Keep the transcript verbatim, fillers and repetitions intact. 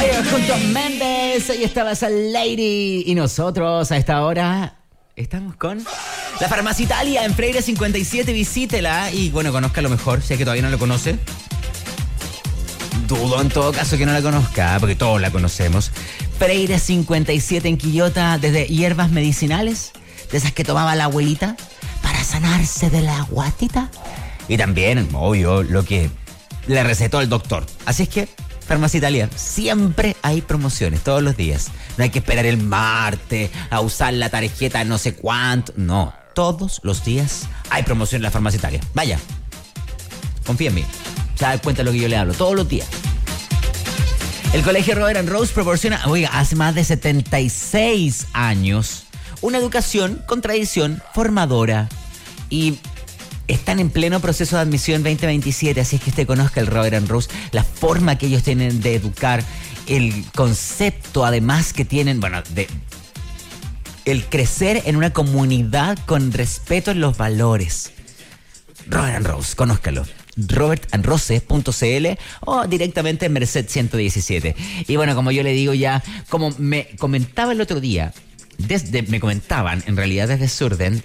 Fire junto a Méndez. Ahí estaba esa lady. Y nosotros a esta hora estamos con la Farmacia Italia en Freire cincuenta y siete. Visítela y bueno, conozca lo mejor. Si es que todavía no la conoce. Dudo en todo caso que no la conozca, porque todos la conocemos. Freire cincuenta y siete en Quillota, desde hierbas medicinales, de esas que tomaba la abuelita para sanarse de la guatita. Y también, obvio, lo que le recetó el doctor. Así es que, Farmacia Italia, siempre hay promociones, todos los días. No hay que esperar el martes a usar la tarjeta no sé cuánto. No, todos los días hay promoción en la Farmacia Italia. Vaya, confía en mí. Se da cuenta de lo que yo le hablo, todos los días. El Colegio Robert and Rose proporciona, oiga, hace más de setenta y seis años, una educación con tradición formadora. Y están en pleno proceso de admisión veinte veintisiete, así es que usted conozca el Robert and Rose, la forma que ellos tienen de educar, el concepto además que tienen, bueno, de el crecer en una comunidad con respeto en los valores. Robert and Rose, conózcalo. robert and rose punto c l o directamente en Merced ciento diecisiete. Y bueno, como yo le digo ya, como me comentaba el otro día, desde me comentaban en realidad desde Surden,